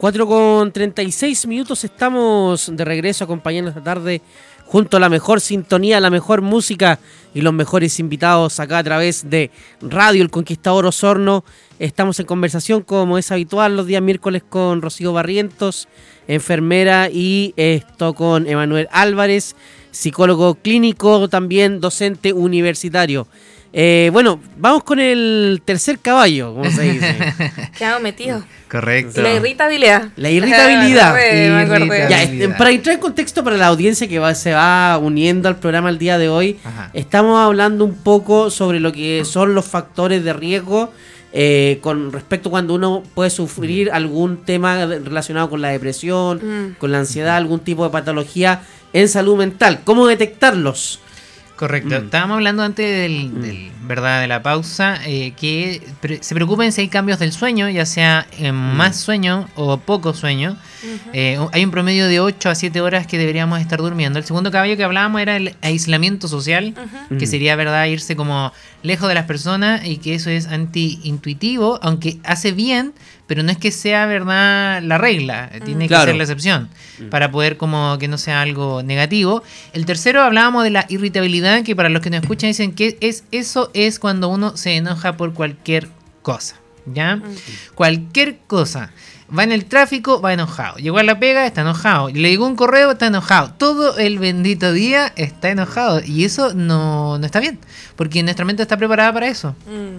4:36 estamos de regreso acompañando esta tarde junto a la mejor sintonía, la mejor música y los mejores invitados acá a través de Radio El Conquistador Osorno. Estamos en conversación como es habitual los días miércoles con Rocío Barrientos, enfermera, y esto con Emanuel Álvarez, psicólogo clínico, también docente universitario. Bueno, vamos con el tercer caballo, como se dice. Quedamos metidos. Correcto. La irritabilidad. La irritabilidad. Me acordé. Ya, para entrar en contexto para la audiencia que se va uniendo al programa el día de hoy, estamos hablando un poco sobre lo que son los factores de riesgo con respecto a cuando uno puede sufrir algún tema relacionado con la depresión, con la ansiedad, algún tipo de patología en salud mental. ¿Cómo detectarlos? Correcto. Estábamos hablando antes ¿verdad? De la pausa, que se preocupen si hay cambios del sueño, ya sea más sueño o poco sueño. Hay un promedio de 8 a 7 horas que deberíamos estar durmiendo. El segundo caballo que hablábamos era el aislamiento social, que sería, ¿verdad?, irse como lejos de las personas, y que eso es anti-intuitivo, aunque hace bien, pero no es que sea, ¿verdad?, la regla. Tiene que ser la excepción para poder como que no sea algo negativo. El tercero hablábamos de la irritabilidad, que para los que nos escuchan dicen que eso es cuando uno se enoja por cualquier cosa, ¿ya? Cualquier cosa. Va en el tráfico, va enojado. Llegó a la pega, está enojado. Le llegó un correo, está enojado. Todo el bendito día está enojado. Y eso no está bien, porque nuestra mente está preparada para eso.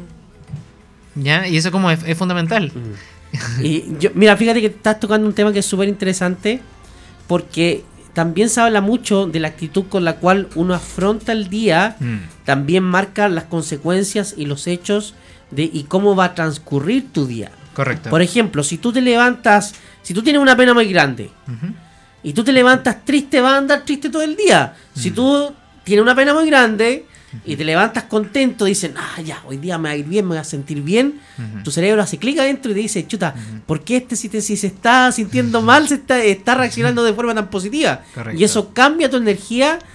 ¿Ya? Y eso como es fundamental. Y mira, fíjate que estás tocando un tema que es súper interesante, porque también se habla mucho de la actitud con la cual uno afronta el día. También marca las consecuencias y los hechos y cómo va a transcurrir tu día. Correcto. Por ejemplo, si tú te levantas, si tú tienes una pena muy grande y tú te levantas triste, vas a andar triste todo el día. Si tú tienes una pena muy grande y te levantas contento, dicen, ya, hoy día me va a ir bien, me voy a sentir bien. Tu cerebro hace clic adentro y te dice, chuta, ¿por qué si se está sintiendo mal, está reaccionando de forma tan positiva? Correcto. Y eso cambia tu energía